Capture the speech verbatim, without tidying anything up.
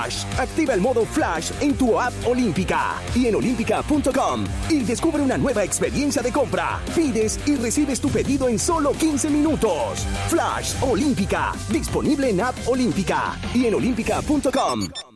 Activa el modo Flash en tu app Olímpica y en olímpica punto com y descubre una nueva experiencia de compra. Pides y recibes tu pedido en solo quince minutos. Flash Olímpica, disponible en app Olímpica y en olímpica punto com.